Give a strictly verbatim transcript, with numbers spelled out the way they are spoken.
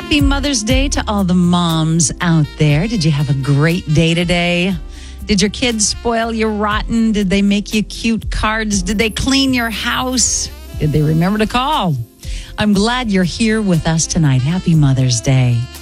Happy Mother's Day to all the moms out there. Did you have a great day today? Did your kids spoil you rotten? Did they make you cute cards? Did they clean your house? Did they remember to call? I'm glad you're here with us tonight. Happy Mother's Day.